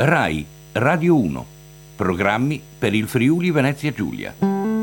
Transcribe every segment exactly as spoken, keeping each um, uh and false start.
Rai Radio uno. Programmi per il Friuli Venezia Giulia.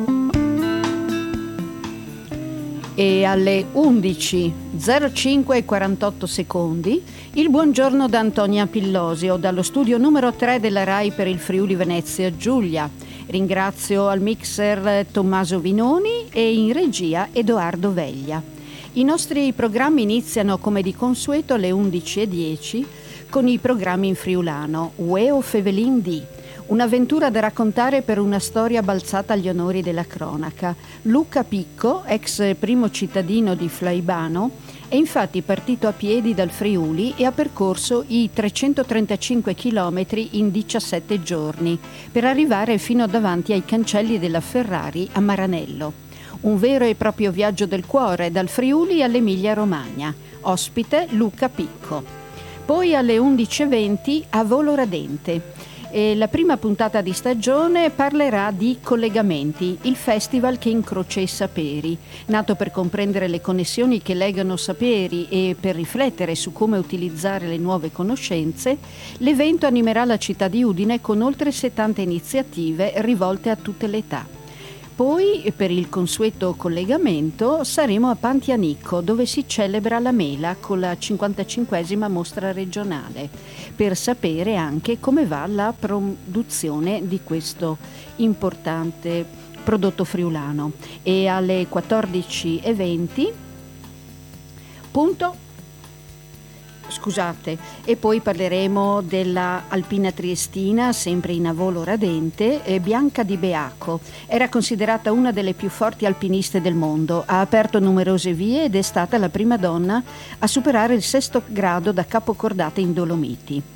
E alle undici e zero cinque e quarantotto secondi il buongiorno da Antonia Pillosio dallo studio numero tre della Rai per il Friuli Venezia Giulia. Ringrazio al mixer Tommaso Vinoni e in regia Edoardo Veglia. I nostri programmi iniziano come di consueto alle undici e dieci con i programmi in friulano Ueo Fevelin di, un'avventura da raccontare per una storia balzata agli onori della cronaca. Luca Picco, ex primo cittadino di Flaibano, è infatti partito a piedi dal Friuli e ha percorso i trecentotrentacinque chilometri in diciassette giorni per arrivare fino davanti ai cancelli della Ferrari a Maranello. Un vero e proprio viaggio del cuore dal Friuli all'Emilia Romagna. Ospite Luca Picco. Poi alle undici e venti a Volo Radente. E la prima puntata di stagione parlerà di Collegamenti, il festival che incrocia i saperi. Nato per comprendere le connessioni che legano saperi e per riflettere su come utilizzare le nuove conoscenze, l'evento animerà la città di Udine con oltre settanta iniziative rivolte a tutte le età. Poi, per il consueto collegamento, saremo a Pantianicco, dove si celebra la mela con la cinquantacinquesima mostra regionale, per sapere anche come va la produzione di questo importante prodotto friulano. E alle quattordici e venti, punto, scusate, e poi parleremo della Alpina Triestina, sempre in Avolo Radente, e Bianca Di Beaco. Era considerata una delle più forti alpiniste del mondo, ha aperto numerose vie ed è stata la prima donna a superare il sesto grado da capocordata in Dolomiti.